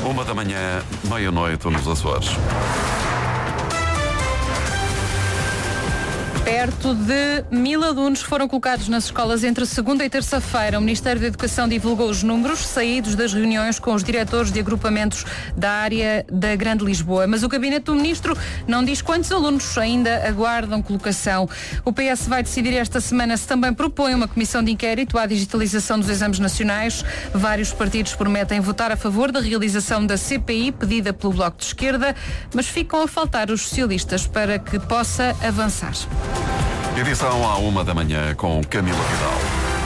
1h, meia-noite nos Açores. Perto de 1000 alunos foram colocados nas escolas entre segunda e terça-feira. O Ministério da Educação divulgou os números saídos das reuniões com os diretores de agrupamentos da área da Grande Lisboa. Mas o Gabinete do Ministro não diz quantos alunos ainda aguardam colocação. O PS vai decidir esta semana se também propõe uma comissão de inquérito à digitalização dos exames nacionais. Vários partidos prometem votar a favor da realização da CPI pedida pelo Bloco de Esquerda, mas ficam a faltar os socialistas para que possa avançar. Edição à 1h com Camila Vidal.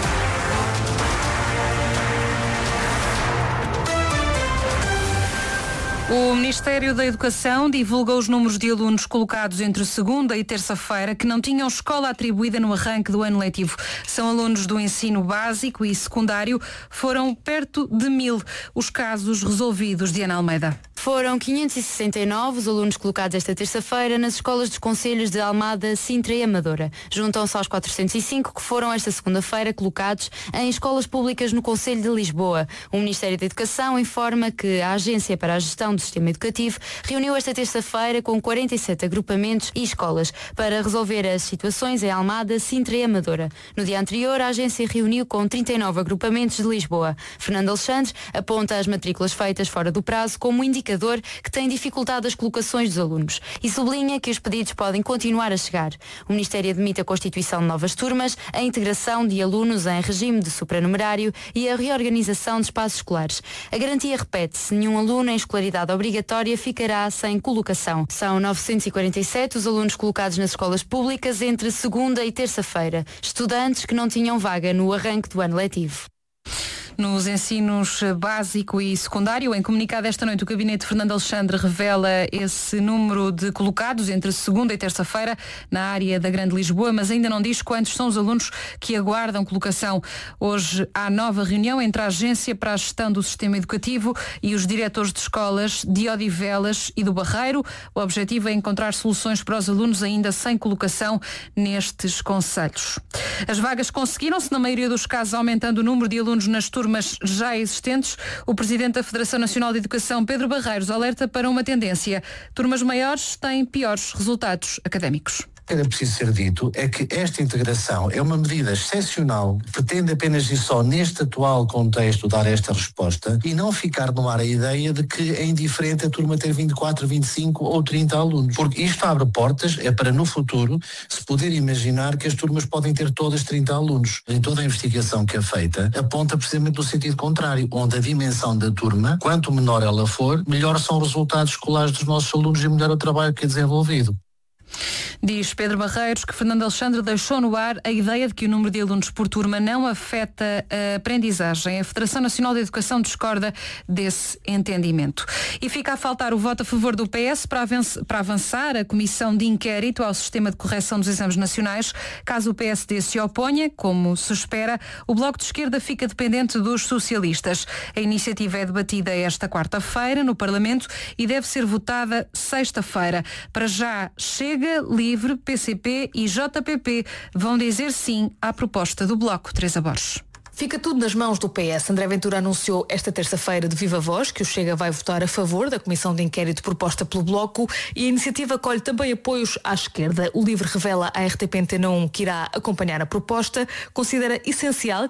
O Ministério da Educação divulga os números de alunos colocados entre segunda e terça-feira que não tinham escola atribuída no arranque do ano letivo. São alunos do ensino básico e secundário. Foram perto de 1000 os casos resolvidos. Diana Almeida. Foram 569 os alunos colocados esta terça-feira nas escolas dos concelhos de Almada, Sintra e Amadora. Juntam-se aos 405 que foram esta segunda-feira colocados em escolas públicas no Concelho de Lisboa. O Ministério da Educação informa que a Agência para a Gestão do Sistema Educativo reuniu esta terça-feira com 47 agrupamentos e escolas para resolver as situações em Almada, Sintra e Amadora. No dia anterior, a agência reuniu com 39 agrupamentos de Lisboa. Fernando Alexandre aponta as matrículas feitas fora do prazo como indicador que tem dificultado as colocações dos alunos e sublinha que os pedidos podem continuar a chegar. O Ministério admite a constituição de novas turmas, a integração de alunos em regime de supranumerário e a reorganização de espaços escolares. A garantia repete-se: nenhum aluno em escolaridade obrigatória ficará sem colocação. São 947 os alunos colocados nas escolas públicas entre segunda e terça-feira, estudantes que não tinham vaga no arranque do ano letivo. Nos ensinos básico e secundário, em comunicado esta noite, o Gabinete de Fernando Alexandre revela esse número de colocados entre segunda e terça-feira na área da Grande Lisboa, mas ainda não diz quantos são os alunos que aguardam colocação. Hoje há nova reunião entre a Agência para a Gestão do Sistema Educativo e os diretores de escolas de Odivelas e do Barreiro. O objetivo é encontrar soluções para os alunos ainda sem colocação nestes concelhos. As vagas conseguiram-se, na maioria dos casos, aumentando o número de alunos nas turmas já existentes. O Presidente da Federação Nacional de Educação, Pedro Barreiros, alerta para uma tendência. Turmas maiores têm piores resultados académicos. Era preciso ser dito é que esta integração é uma medida excepcional, pretende apenas e só neste atual contexto dar esta resposta e não ficar no ar a ideia de que é indiferente a turma ter 24, 25 ou 30 alunos, porque isto abre portas, é para no futuro se poder imaginar que as turmas podem ter todas 30 alunos. Em toda a investigação que é feita aponta precisamente no sentido contrário, onde a dimensão da turma, quanto menor ela for, melhor são os resultados escolares dos nossos alunos e melhor o trabalho que é desenvolvido. Diz Pedro Barreiros que Fernando Alexandre deixou no ar a ideia de que o número de alunos por turma não afeta a aprendizagem. A Federação Nacional de Educação discorda desse entendimento. E fica a faltar o voto a favor do PS para avançar a comissão de inquérito ao sistema de correção dos exames nacionais. Caso o PSD se oponha, como se espera, o Bloco de Esquerda fica dependente dos socialistas. A iniciativa é debatida esta quarta-feira no Parlamento e deve ser votada sexta-feira. Para já, Chega, Livre, PCP e JPP vão dizer sim à proposta do Bloco. Teresa Borges. Fica tudo nas mãos do PS. André Ventura anunciou esta terça-feira de viva voz que o Chega vai votar a favor da comissão de inquérito proposta pelo Bloco e a iniciativa colhe também apoios à esquerda. O Livre revela à RTP Antena 1 que irá acompanhar a proposta. Considera essencial